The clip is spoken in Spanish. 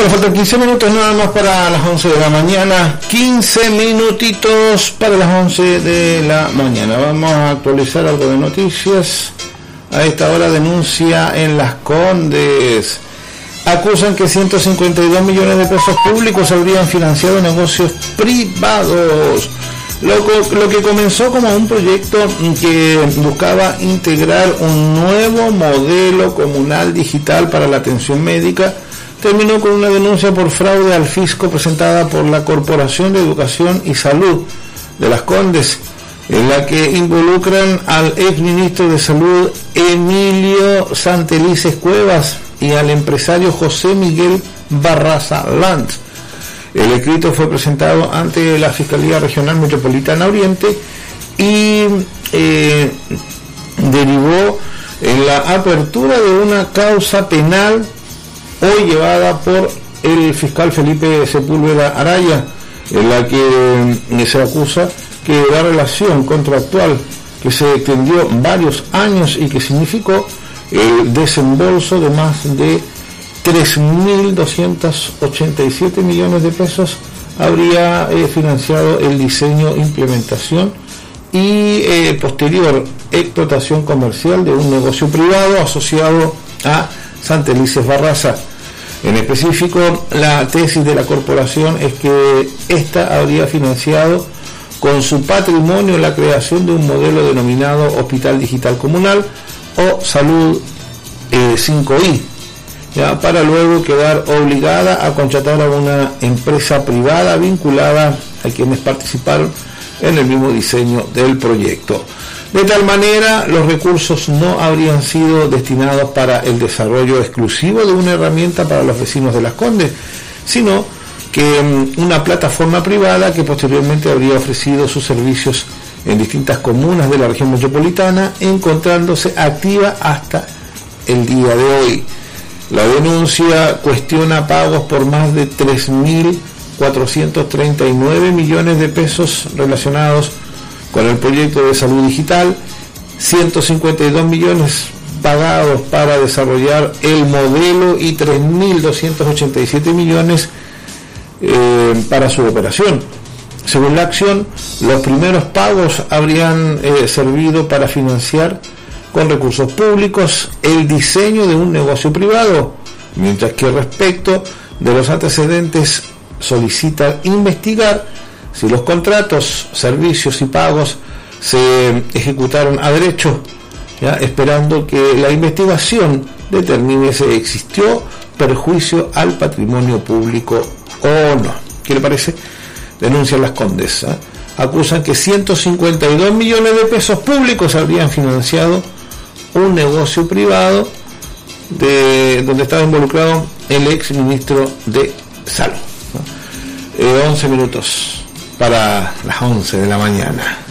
Bueno, faltan 15 minutos nada más para las 11 de la mañana. 15 minutitos para las 11 de la mañana. Vamos a actualizar algo de noticias. A esta hora denuncia en Las Condes. Acusan que 152 millones de pesos públicos habrían financiado negocios privados. Lo que comenzó como un proyecto que buscaba integrar un nuevo modelo comunal digital para la atención médica, terminó con una denuncia por fraude al fisco presentada por la Corporación de Educación y Salud de Las Condes, en la que involucran al exministro de Salud Emilio Santelices Cuevas y al empresario José Miguel Barraza Lanz. El escrito fue presentado ante la Fiscalía Regional Metropolitana Oriente y derivó en la apertura de una causa penal hoy llevada por el fiscal Felipe Sepúlveda Araya, en la que se acusa que la relación contractual que se extendió varios años y que significó el desembolso de más de 3.287 millones de pesos habría financiado el diseño, implementación y posterior explotación comercial de un negocio privado asociado a Santelices Barraza. En específico, la tesis de la corporación es que ésta habría financiado con su patrimonio la creación de un modelo denominado Hospital Digital Comunal o Salud 5I, ¿ya? Para luego quedar obligada a contratar a una empresa privada vinculada a quienes participaron en el mismo diseño del proyecto. De tal manera, los recursos no habrían sido destinados para el desarrollo exclusivo de una herramienta para los vecinos de Las Condes, sino que una plataforma privada que posteriormente habría ofrecido sus servicios en distintas comunas de la región metropolitana, encontrándose activa hasta el día de hoy. La denuncia cuestiona pagos por más de 3.439 millones de pesos relacionados con el proyecto de salud digital, 152 millones pagados para desarrollar el modelo y 3.287 millones para su operación. Según la acción, los primeros pagos habrían servido para financiar con recursos públicos el diseño de un negocio privado, mientras que respecto de los antecedentes solicita investigar si los contratos, servicios y pagos se ejecutaron a derecho, ¿ya? Esperando que la investigación determine si existió perjuicio al patrimonio público o no. ¿Qué le parece? Denuncian Las Condes. Acusan que 152 millones de pesos públicos habrían financiado un negocio privado donde estaba involucrado el ex ministro de Salud. 11 minutos para las 11 de la mañana.